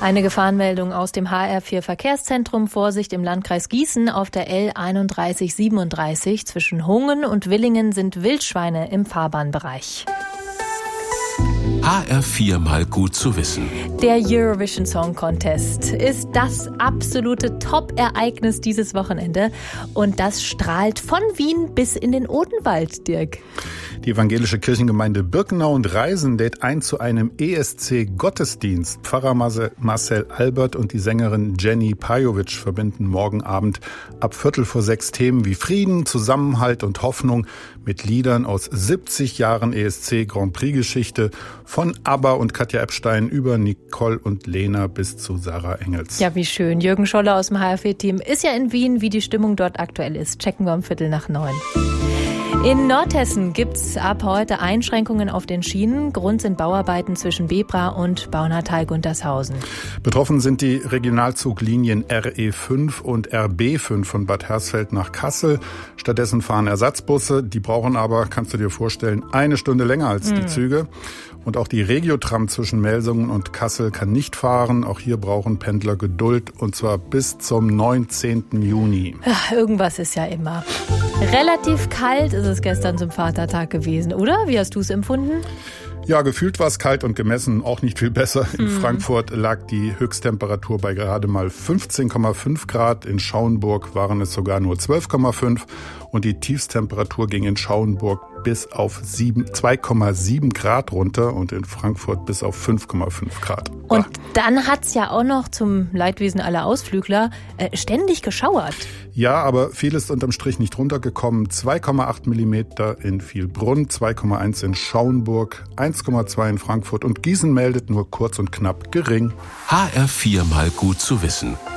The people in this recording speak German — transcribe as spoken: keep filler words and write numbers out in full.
Eine Gefahrenmeldung aus dem H R vier Verkehrszentrum. Vorsicht im Landkreis Gießen auf der L einunddreißig siebenunddreißig. Zwischen Hungen und Willingen sind Wildschweine im Fahrbahnbereich. H R vier mal gut zu wissen. Der Eurovision Song Contest ist das absolute Top-Ereignis dieses Wochenende. Und das strahlt von Wien bis in den Odenwald, Dirk. Die evangelische Kirchengemeinde Birkenau und Reisen lädt ein zu einem E S C-Gottesdienst. Pfarrer Marcel Albert und die Sängerin Jenny Pajovic verbinden morgen Abend ab Viertel vor sechs Themen wie Frieden, Zusammenhalt und Hoffnung mit Liedern aus siebzig Jahren E S C Grand Prix-Geschichte, von ABBA und Katja Epstein über Nicole und Lena bis zu Sarah Engels. Ja, wie schön. Jürgen Scholler aus dem H R vier-Team ist ja in Wien. Wie die Stimmung dort aktuell ist, checken wir um Viertel nach neun. In Nordhessen gibt's ab heute Einschränkungen auf den Schienen. Grund sind Bauarbeiten zwischen Bebra und Baunatal-Guntershausen. Betroffen sind die Regionalzuglinien R E fünf und R B fünf von Bad Hersfeld nach Kassel. Stattdessen fahren Ersatzbusse. Die brauchen aber, kannst du dir vorstellen, eine Stunde länger als die mhm. Züge. Und auch die Regiotram zwischen Melsungen und Kassel kann nicht fahren. Auch hier brauchen Pendler Geduld, und zwar bis zum neunzehnten Juni. Ach, irgendwas ist ja immer. Relativ kalt ist es gestern zum Vatertag gewesen, oder? Wie hast du es empfunden? Ja, gefühlt war es kalt und gemessen auch nicht viel besser. In mhm. Frankfurt lag die Höchsttemperatur bei gerade mal fünfzehn Komma fünf Grad. In Schauenburg waren es sogar nur zwölf Komma fünf. Und die Tiefsttemperatur ging in Schauenburg bis auf zwei Komma sieben Grad runter und in Frankfurt bis auf fünf Komma fünf Grad. Und dann hat's ja auch noch zum Leidwesen aller Ausflügler äh, ständig geschauert. Ja, aber viel ist unterm Strich nicht runtergekommen. zwei Komma acht Millimeter in Vielbrunn, zwei Komma eins in Schauenburg, eins Komma zwei in Frankfurt und Gießen meldet nur kurz und knapp gering. H R vier mal gut zu wissen.